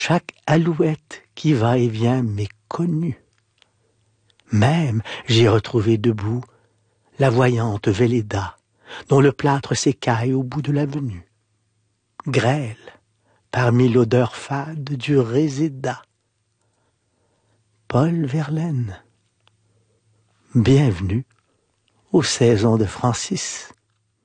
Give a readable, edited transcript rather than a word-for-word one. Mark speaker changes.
Speaker 1: Chaque alouette qui va et vient m'est connue. Même j'ai retrouvé debout la voyante Véléda, dont le plâtre s'écaille au bout de l'avenue. Grêle, parmi l'odeur fade du réséda. Paul Verlaine, bienvenue aux saisons de Francis.